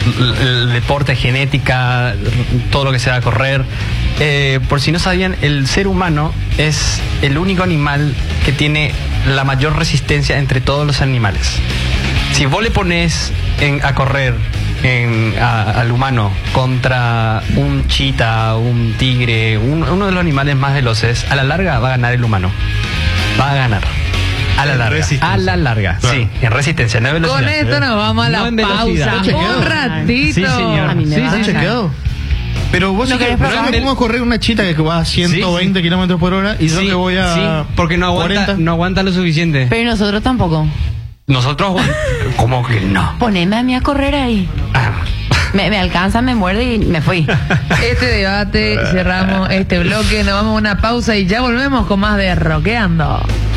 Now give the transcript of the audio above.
el deporte, genética, todo lo que sea correr. Por si no sabían, el ser humano es el único animal que tiene la mayor resistencia entre todos los animales. Si vos le pones a correr al humano contra un chita, un tigre, uno de los animales más veloces, a la larga va a ganar el humano. Va a ganar. A la larga. A la larga, claro. Sí, en resistencia, no en velocidad. Con esto nos vamos a la pausa. Un ratito. Sí, señor. Sí, chequeado. Pero vos ¿cómo correr una chita que va a 120 kilómetros por hora y yo que voy a... Sí, porque no aguanta lo suficiente. Pero nosotros tampoco. Nosotros, ¿cómo que no? Poneme a mí a correr ahí. Me alcanza, me muerde y me fui. Este debate, cerramos este bloque, nos vamos a una pausa y ya volvemos con más de Rockeando.